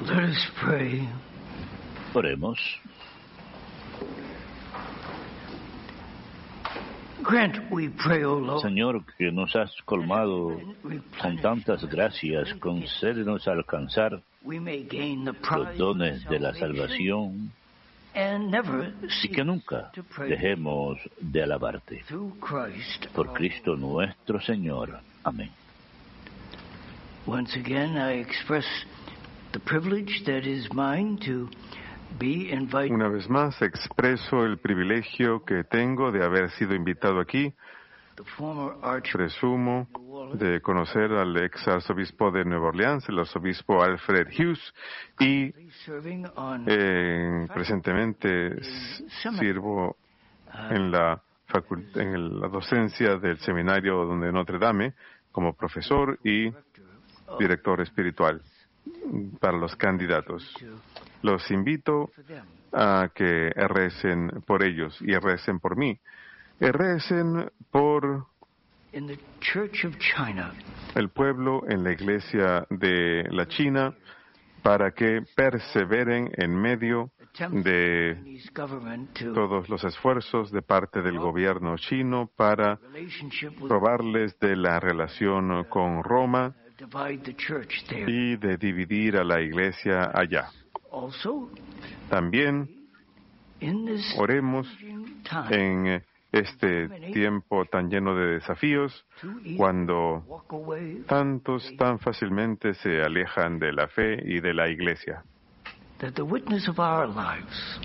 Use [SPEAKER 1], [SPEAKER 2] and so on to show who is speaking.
[SPEAKER 1] Let us pray.
[SPEAKER 2] Oremos.
[SPEAKER 1] Grant, we pray, O Lord.
[SPEAKER 2] Señor, que nos has colmado con tantas gracias, concédenos alcanzar
[SPEAKER 1] We may gain the
[SPEAKER 2] los
[SPEAKER 1] prize
[SPEAKER 2] dones
[SPEAKER 1] of
[SPEAKER 2] de la
[SPEAKER 1] salvation
[SPEAKER 2] salvación
[SPEAKER 1] and never
[SPEAKER 2] y
[SPEAKER 1] cease
[SPEAKER 2] que nunca
[SPEAKER 1] to pray
[SPEAKER 2] dejemos de alabarte.
[SPEAKER 1] through Christ.
[SPEAKER 2] Por
[SPEAKER 1] our
[SPEAKER 2] Cristo nuestro Señor. Amén.
[SPEAKER 1] Once again, I express the privilege that is mine to be invited.
[SPEAKER 3] Una vez más expreso el privilegio que tengo de haber sido invitado aquí.
[SPEAKER 1] The former Archbishop
[SPEAKER 3] Presumo de conocer al ex arzobispo de Nueva Orleans, el arzobispo Alfred Hughes, y
[SPEAKER 1] serving on
[SPEAKER 3] presentemente sirvo en la docencia del seminario de Notre Dame como profesor y director espiritual para los candidatos. Los invito a que recen por ellos y recen por mí. Recen por
[SPEAKER 1] in the Church of China,
[SPEAKER 3] el pueblo en la iglesia de la China para que perseveren en medio de
[SPEAKER 1] Chinese government to
[SPEAKER 3] todos los esfuerzos de parte del gobierno chino para
[SPEAKER 1] relationship with
[SPEAKER 3] probarles de la relación con Roma
[SPEAKER 1] divide the church there.
[SPEAKER 3] y de dividir a la iglesia allá.
[SPEAKER 1] Also,
[SPEAKER 3] También
[SPEAKER 1] in this
[SPEAKER 3] oremos
[SPEAKER 1] challenging time,
[SPEAKER 3] en este tiempo tan lleno de desafíos, cuando
[SPEAKER 1] walk away
[SPEAKER 3] tantos tan fácilmente se alejan de la fe y de la iglesia.
[SPEAKER 1] that the witness of our lives